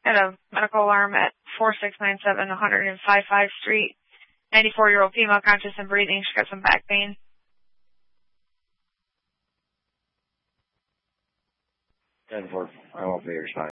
Got a medical alarm at 4697 105 Street. 94-year-old female, conscious and breathing. She's got some back pain. 10-4, I won't be your spine.